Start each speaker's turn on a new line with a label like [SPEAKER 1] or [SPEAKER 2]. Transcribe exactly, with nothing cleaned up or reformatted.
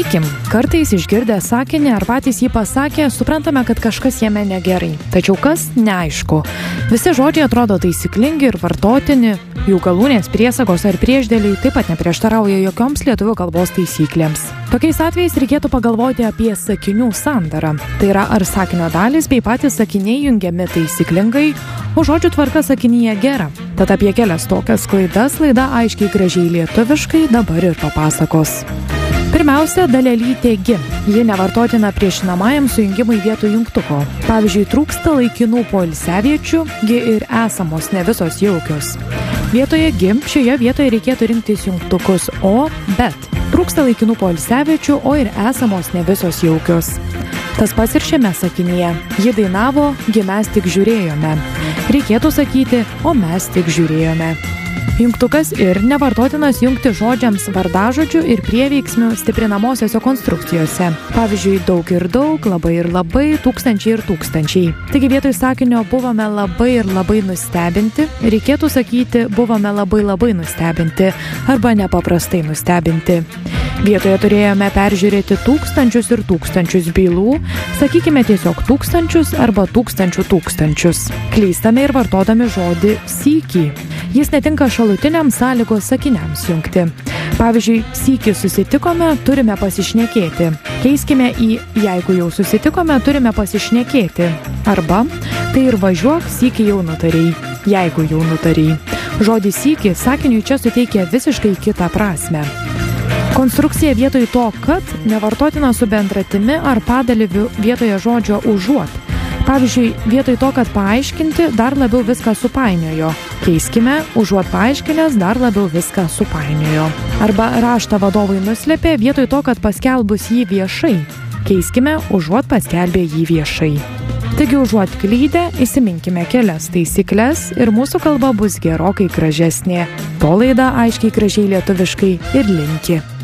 [SPEAKER 1] Sakykim, kartais išgirdę sakinį ar patys jį pasakę, suprantame, kad kažkas jame negerai. Tačiau kas? Neaišku. Visi žodžiai atrodo taisyklingi ir vartotini, jų galūnės, priesagos ar priešdėliai taip pat neprieštarauja jokioms lietuvių kalbos taisyklėms. Tokiais atvejais reikėtų pagalvoti apie sakinių sandarą. Tai yra, ar sakinio dalys bei patys sakiniai jungiami taisyklingai, o žodžių tvarka sakinyje gera. Tad apie kelias tokias klaidas laida aiškiai gražiai lietuviškai dabar ir papasakos. Pirmiausia, dalelytė gi. Ji nevartotina priešinamajam sujungimui vietoj jungtuko. Pavyzdžiui, trūksta laikinų poilsiaviečių, gi ir esamos ne visos jaukios. Vietoje gi šioje vietoje reikėtų rinktis jungtukus o, bet. Trūksta laikinų poilsiaviečių, o ir esamos ne visos jaukios. Tas pats ir šiame sakinyje. Ji dainavo, gi mes tik žiūrėjome. Reikėtų sakyti, o mes tik žiūrėjome. Jungtukas ir nevartotinas jungti žodžiams vardažodžių ir prieveiksmių stiprinamosiose konstrukcijose. Pavyzdžiui, daug ir daug, labai ir labai, tūkstančiai ir tūkstančiai. Taigi vietoj sakinio buvome labai ir labai nustebinti, reikėtų sakyti buvome labai labai nustebinti arba nepaprastai nustebinti. Vietoje turėjome peržiūrėti tūkstančius ir tūkstančius bylų, sakykime tiesiog tūkstančius arba tūkstančių tūkstančius. Klystame ir vartodami žodį sykį. Jis netinka šalutiniams sąlygos sakiniams jungti. Pavyzdžiui, sykį susitikome, turime pasišnekėti. Keiskime į jeigu jau susitikome, turime pasišnekėti. Arba tai ir važiuok, sykį jau nutarei. Jeigu jau nutarei. Žodį sykį sakiniui čia suteikia visiškai kitą prasmę. Konstrukcija vietoj to, kad nevartotina su bendratimi ar padaliviu vietoje žodžio užuot. Pavyzdžiui, vietoj to, kad paaiškinti, dar labiau viską supainiojo. Keiskime, užuot paaiškinęs, dar labiau viską supainiojo. Arba raštą vadovai nuslėpė, vietoj to, kad paskelbus jį viešai. Keiskime, užuot paskelbė jį viešai. Taigi, užuot klydę, įsiminkime kelias taisyklės ir mūsų kalba bus gerokai gražesnė. To laida aiškiai gražiai lietuviškai ir linki.